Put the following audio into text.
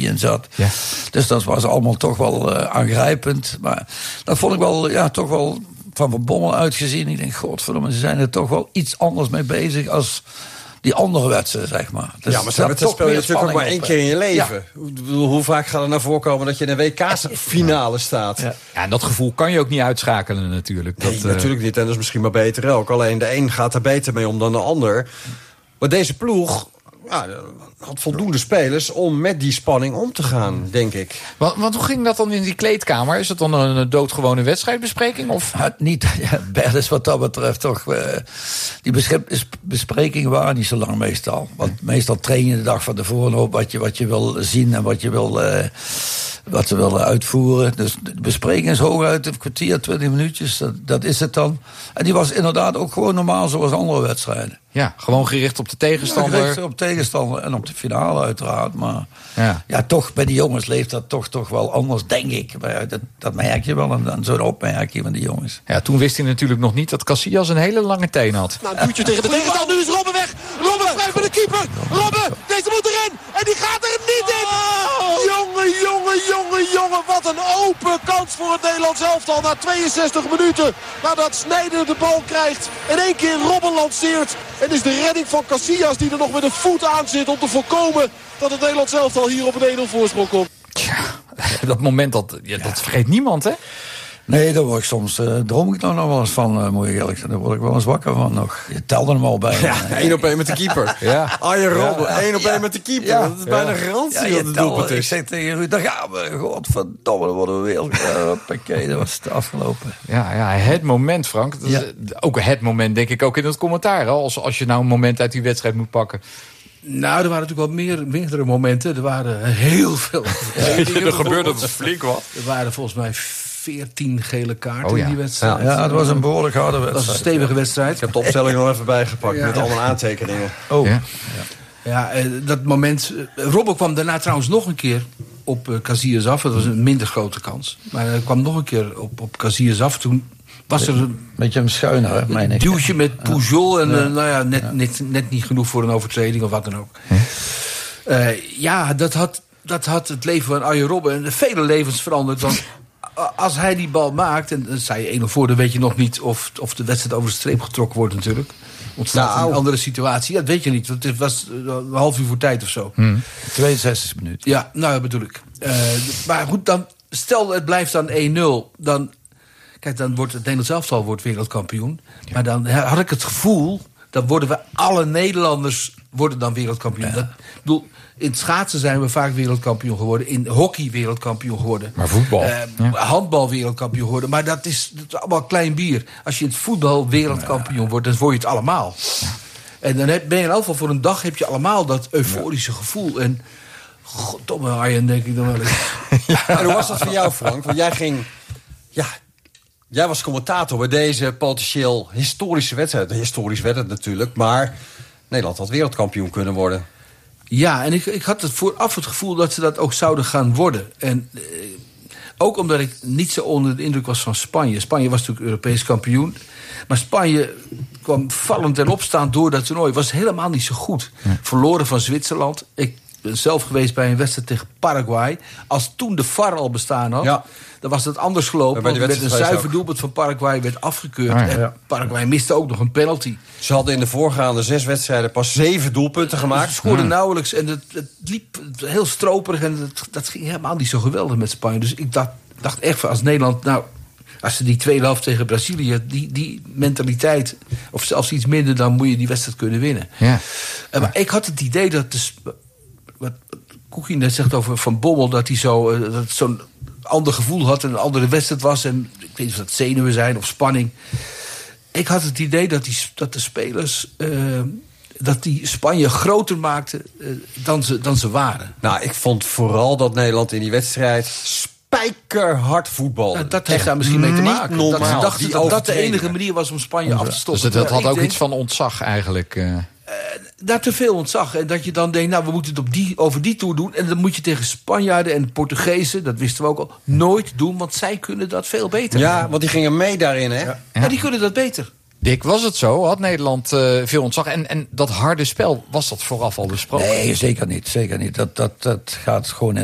die in zat. Ja. Dus dat was allemaal toch wel aangrijpend. Maar dat vond ik wel, toch wel van Bommel uitgezien. Ik denk, godverdomme, ze zijn er toch wel iets anders mee bezig als die andere wedstrijden, zeg maar. Dus ja, maar dat speel je natuurlijk ook maar één keer in je leven. Ja. Hoe vaak gaat er nou voorkomen dat je in een WK-finale staat? Ja, en dat gevoel kan je ook niet uitschakelen natuurlijk. Nee, natuurlijk niet. En dat is misschien maar beter ook. Alleen de een gaat er beter mee om dan de ander. Maar deze ploeg had voldoende spelers om met die spanning om te gaan, denk ik. Want hoe ging dat dan in die kleedkamer? Is het dan een doodgewone wedstrijdbespreking? Of? Bert is wat dat betreft toch... die besprekingen waren niet zo lang meestal. Want meestal train je de dag van tevoren op wat je wil zien en wat ze willen uitvoeren. Dus de bespreking is hooguit een kwartier, 20 minuutjes. Dat is het dan. En die was inderdaad ook gewoon normaal zoals andere wedstrijden. Ja, gewoon gericht op de tegenstander. Gericht op de tegenstander en op de finale uiteraard. Maar toch, bij die jongens leeft dat toch wel anders, denk ik. Maar dat merk je wel, en zo'n opmerking van die jongens. Ja, toen wist hij natuurlijk nog niet dat Casillas een hele lange teen had. Nou, een duwtje tegen de tegenstander. Nu is Robben weg. Robben schrijft bij de keeper. Robben, deze moet erin. En die gaat er niet in. Jongen. Wat een open kans voor het Nederlands elftal. Na 62 minuten. Nadat Sneijder de bal krijgt. In één keer Robben lanceert. En is de redding van Casillas die er nog met een voet aan zit om te voorkomen dat het Nederlands elftal hier op een 1-0 voorsprong komt. Tja, dat moment, dat vergeet niemand, hè? Nee, daar word ik soms, droom ik nog wel eens van, moet ik eerlijk zijn. Daar word ik wel eens wakker van nog. Je telde hem al bij. Ja, 1-op-1 met de keeper. Ja. Arjen Robben, 1-op-1 met de keeper. Ja. Dat is bijna garantie dat het doelpunt is. Ik zeg tegen Ruud, daar gaan we. Godverdomme, dan worden we weer. Hoppakee, dat was het afgelopen. Ja, het moment, Frank. Dat is ook het moment, denk ik, ook in het commentaar. Hè? Als je nou een moment uit die wedstrijd moet pakken. Nou, er waren natuurlijk wel meerdere momenten. Er waren heel veel. Er gebeurde flink wat. Er waren volgens mij 14 gele kaarten in die wedstrijd. Ja, het was een behoorlijk harde wedstrijd. Dat was een stevige wedstrijd. Ik heb de opstelling nog even bijgepakt met allemaal aantekeningen. Oh. Ja, dat moment... Robben kwam daarna trouwens nog een keer op Casillas af. Dat was een minder grote kans. Maar hij kwam nog een keer op Casillas af. Toen was er een beetje een schuiner, hè, meen ik. duwtje met Pujol. En net niet genoeg voor een overtreding of wat dan ook. Dat had het leven van Arjen Robben en vele levens veranderd. Want als hij die bal maakt, en dan sta je 1-0 voor, dan weet je nog niet of de wedstrijd over de streep getrokken wordt natuurlijk. Ontstaat een andere situatie. Ja, dat weet je niet, want het was een half uur voor tijd of zo. 62 minuten. Ja, nou dat bedoel ik. Maar goed, dan stel het blijft dan 1-0, dan wordt het Nederlands elftal wereldkampioen. Ja. Maar dan had ik het gevoel, dan worden we alle Nederlanders worden dan wereldkampioen. Ja. In het schaatsen zijn we vaak wereldkampioen geworden. In hockey wereldkampioen geworden. Maar voetbal. Handbal wereldkampioen geworden. Maar dat is allemaal klein bier. Als je in het voetbal wereldkampioen wordt, dan word je het allemaal. Ja. En dan ben je in elk geval voor een dag heb je allemaal dat euforische gevoel. En goddomme Arjen, denk ik dan wel eens. En hoe was dat voor jou, Frank? Want jij ging... Jij was commentator bij deze potentieel historische wedstrijd. Historisch werd het natuurlijk, maar Nederland had wereldkampioen kunnen worden. Ja, en ik had vooraf het gevoel dat ze dat ook zouden gaan worden. En ook omdat ik niet zo onder de indruk was van Spanje. Spanje was natuurlijk Europees kampioen. Maar Spanje kwam vallend en opstaand door dat toernooi. Was helemaal niet zo goed. Ja. Verloren van Zwitserland. Ik ben zelf geweest bij een wedstrijd tegen Paraguay. Als toen de VAR al bestaan had... Ja. Dan was dat anders gelopen. Want er werd een zuiver doelpunt van Paraguay werd afgekeurd. En Paraguay miste ook nog een penalty. Ze hadden in de voorgaande 6 wedstrijden pas 7 doelpunten gemaakt. Ze scoorden nauwelijks. En het liep heel stroperig. En dat ging helemaal niet zo geweldig met Spanje. Dus ik dacht echt van als Nederland... Nou, als ze die tweede helft tegen Brazilië... die mentaliteit, of zelfs iets minder... dan moet je die wedstrijd kunnen winnen. Ja. Maar ik had het idee dat... wat Koekie net zegt over Van Bommel... dat hij zo'n ander gevoel had en een andere wedstrijd was. En ik weet niet of dat zenuwen zijn of spanning. Ik had het idee dat de spelers... dat die Spanje groter maakten dan ze waren. Nou, ik vond vooral dat Nederland in die wedstrijd... spijkerhard voetbalde. Dat heeft daar misschien mee te maken. Dat ze dachten dat de enige manier was om Spanje af te stoppen. Dus dat had ook iets van ontzag eigenlijk... Daar te veel ontzag. En dat je dan denkt, nou, we moeten het over die toer doen. En dan moet je tegen Spanjaarden en Portugezen... dat wisten we ook al, nooit doen. Want zij kunnen dat veel beter. Ja, want die gingen mee daarin, hè? Ja, die kunnen dat beter. Dick, was het zo? Had Nederland veel ontzag? En dat harde spel, was dat vooraf al besproken? Nee, zeker niet. Zeker niet. Dat gaat gewoon